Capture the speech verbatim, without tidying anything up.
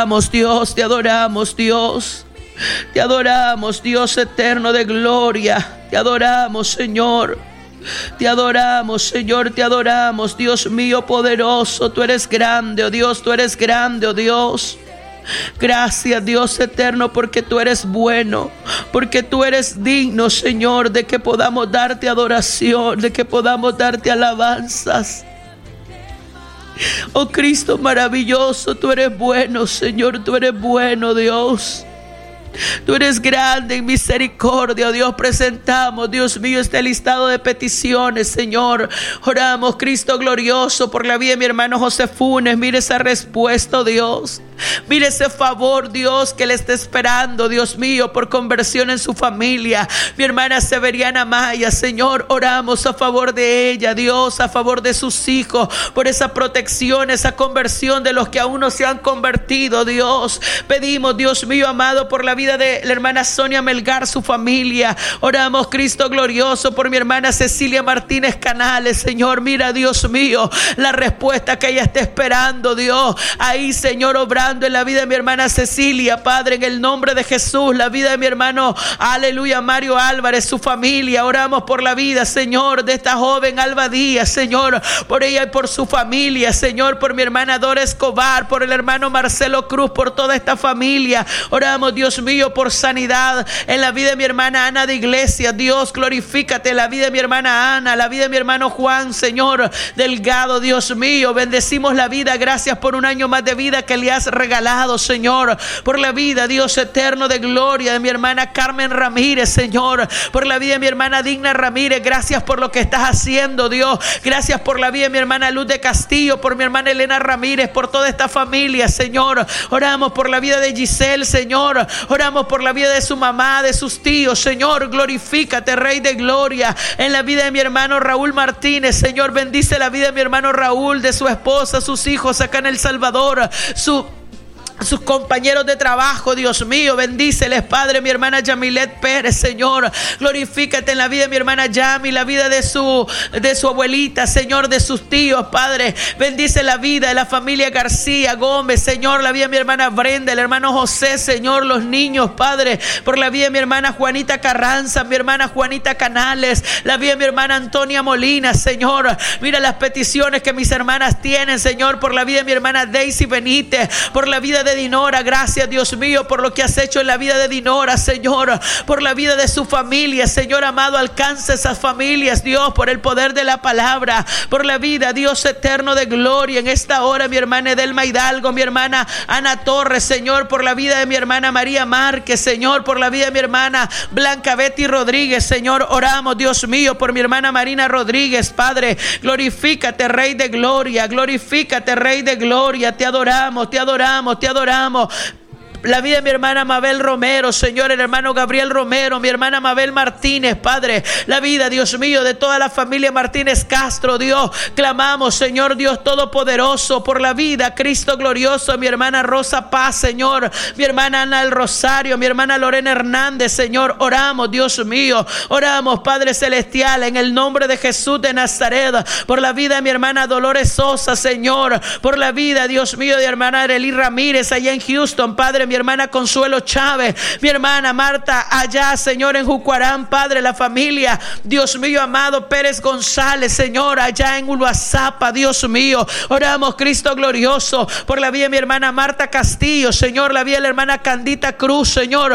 adoramos, Dios, te adoramos, Dios. Te adoramos, Dios eterno de gloria. Te adoramos, Señor. Te adoramos, Señor, te adoramos, Dios mío poderoso. Tú eres grande, oh Dios, tú eres grande, oh Dios. Gracias, Dios eterno, porque tú eres bueno, porque tú eres digno, Señor, de que podamos darte adoración, de que podamos darte alabanzas. Oh Cristo maravilloso, tú eres bueno, Señor, tú eres bueno, Dios. Tú eres grande en misericordia, oh Dios. Presentamos, Dios mío, este listado de peticiones, Señor. Oramos, Cristo glorioso, por la vida de mi hermano José Funes. Mire esa respuesta, oh Dios. Mire ese favor, Dios, que le está esperando, Dios mío, por conversión en su familia. Mi hermana Severiana Maya, Señor, oramos a favor de ella, Dios, a favor de sus hijos, por esa protección, esa conversión de los que aún no se han convertido, Dios. Pedimos, Dios mío amado, por la vida de la hermana Sonia Melgar, su familia. Oramos, Cristo glorioso, por mi hermana Cecilia Martínez Canales, Señor. Mira, Dios mío, la respuesta que ella está esperando, Dios. Ahí, Señor, obrando en la vida de mi hermana Cecilia, Padre, en el nombre de Jesús. La vida de mi hermano, aleluya, Mario Álvarez, su familia. Oramos por la vida, Señor, de esta joven Alba Díaz, Señor, por ella y por su familia, Señor, por mi hermana Dora Escobar, por el hermano Marcelo Cruz, por toda esta familia. Oramos, Dios mío, por sanidad en la vida de mi hermana Ana de Iglesia. Dios, glorifícate en la vida de mi hermana Ana, la vida de mi hermano Juan, Señor, Delgado, Dios mío. Bendecimos la vida, gracias por un año más de vida que le has regalado, Señor, por la vida, Dios eterno de gloria, de mi hermana Carmen Ramírez, Señor, por la vida de mi hermana Digna Ramírez. Gracias por lo que estás haciendo, Dios. Gracias por la vida de mi hermana Luz de Castillo, por mi hermana Elena Ramírez, por toda esta familia, Señor. Oramos por la vida de Giselle, Señor. Oramos por la vida de su mamá, de sus tíos, Señor. Glorifícate, Rey de gloria, en la vida de mi hermano Raúl Martínez, Señor. Bendice la vida de mi hermano Raúl, de su esposa, sus hijos acá en El Salvador, su sus compañeros de trabajo, Dios mío. Bendíceles, Padre, mi hermana Yamilet Pérez, Señor. Glorifícate en la vida de mi hermana Yami, la vida de su, de su abuelita, Señor, de sus tíos, Padre. Bendice la vida de la familia García Gómez, Señor, la vida de mi hermana Brenda, el hermano José, Señor, los niños, Padre, por la vida de mi hermana Juanita Carranza, mi hermana Juanita Canales, la vida de mi hermana Antonia Molina, Señor. Mira las peticiones que mis hermanas tienen, Señor, por la vida de mi hermana Daisy Benítez, por la vida de Dinora. Gracias, Dios mío, por lo que has hecho en la vida de Dinora, Señor, por la vida de su familia, Señor amado. Alcanza esas familias, Dios, por el poder de la palabra, por la vida, Dios eterno de gloria. En esta hora, mi hermana Edelma Hidalgo, mi hermana Ana Torres, Señor, por la vida de mi hermana María Márquez, Señor, por la vida de mi hermana Blanca Betty Rodríguez, Señor. Oramos, Dios mío, por mi hermana Marina Rodríguez, Padre. Glorifícate, Rey de gloria, glorifícate, Rey de gloria. Te adoramos, te adoramos, te adoramos. La vida de mi hermana Mabel Romero, Señor, el hermano Gabriel Romero, mi hermana Mabel Martínez, Padre. La vida, Dios mío, de toda la familia Martínez Castro, Dios. Clamamos, Señor Dios Todopoderoso, por la vida, Cristo glorioso, mi hermana Rosa Paz, Señor, mi hermana Ana del Rosario, mi hermana Lorena Hernández, Señor. Oramos, Dios mío, oramos, Padre Celestial, en el nombre de Jesús de Nazaret, por la vida de mi hermana Dolores Sosa, Señor, por la vida, Dios mío, de mi hermana Arely Ramírez, allá en Houston, Padre. Mi hermana Consuelo Chávez, mi hermana Marta allá, Señor, en Jucuarán, Padre, la familia, Dios mío amado, Pérez González, Señor, allá en Uluazapa, Dios mío. Oramos, Cristo glorioso, por la vida de mi hermana Marta Castillo, Señor, la vida de la hermana Candita Cruz, Señor,